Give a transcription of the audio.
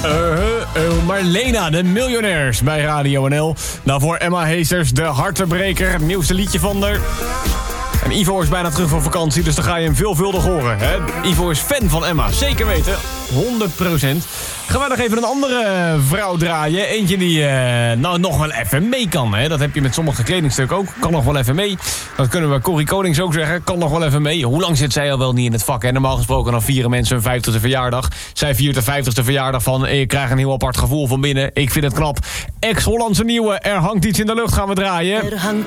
Marlena, de miljonairs bij Radio NL. Nou, voor Emma Heesters, de hartebreker. Het nieuwste liedje van haar. En Ivo is bijna terug van vakantie, dus dan ga je hem veelvuldig horen. Hè? Ivo is fan van Emma, zeker weten. 100%. Gaan wij nog even een andere vrouw draaien. Eentje die nog wel even mee kan. Hè? Dat heb je met sommige kledingstukken ook. Kan nog wel even mee. Dat kunnen we Corrie Konings ook zeggen. Kan nog wel even mee. Hoe lang zit zij al wel niet in het vak? Hè? Normaal gesproken dan vieren mensen hun 50e verjaardag. Zij viert de 50e verjaardag van. Ik krijg een heel apart gevoel van binnen. Ik vind het knap. Ex-Hollandse nieuwe. Er hangt iets in de lucht, gaan we draaien.